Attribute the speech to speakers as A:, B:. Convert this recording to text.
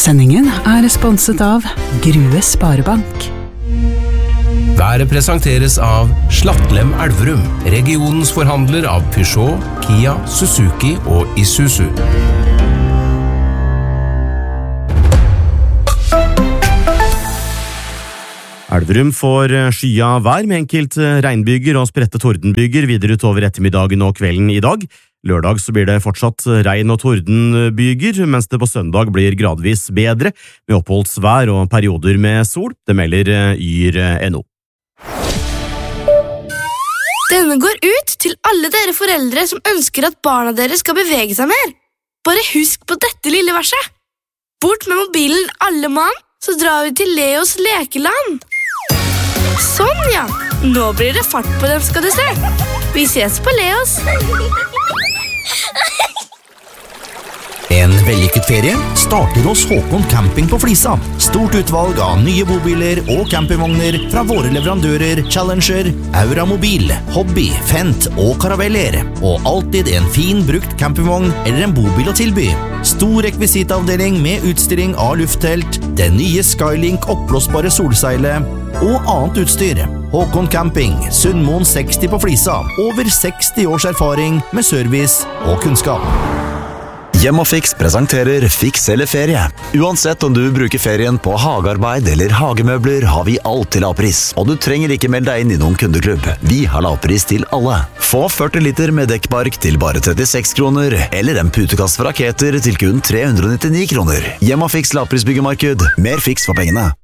A: Sendingen sponset av Grue Sparebank.
B: Været presenteres av Slattlem Elverum, regionens forhandler av Peugeot, Kia, Suzuki og Isuzu.
C: Elverum får skya vær med enkelt regnbyger og spredte tordenbyger videre utover ettermiddagen og kvelden i dag. Lørdag så blir det fortsatt regn- og tordenbyger, mens det på søndag blir gradvis bedre, med oppholdsvær og perioder med sol. Det melder Yr.no.
D: Denne går ut til alle dere foreldre som ønsker at barna deres skal bevege seg mer. Bare husk på dette lille verset. Bort med mobilen alle mann, så drar vi til Leos lekeland. Sånn ja, nå blir det fart på dem skal du se. Vi ses på Leos.
E: En vellykket ferie starter hos Håkon Camping på Flisa. Stort utvalg av nye bobiler og campingvogner fra våre leverandører Challenger, Aura Mobil, Hobby, Fent og Caraveller. Og alltid en fin brukt campingvogn eller en bobil å tilby. Stor rekvisitavdeling med utstilling av lufttelt, den nye Skylink oppblåsbare solseilet og annet utstyr. Håkon Camping, Sundmoen 60 på Flisa. Over 60 års erfaring med service og kunnskap.
F: Hjemmefix presenterer Fiks eller ferie. Uansett om du bruker ferien på hagearbeid eller hagemøbler, har vi alt til lavpris. Og du trenger ikke melde deg inn i noen kundeklubb. Vi har lavpris til alle. Få 40 liter med dekkbark til bare 36 kroner, eller en putekast fra Raketer til kun 399 kroner. Hjemmefix lavprisbyggemarked. Mer fiks for pengene.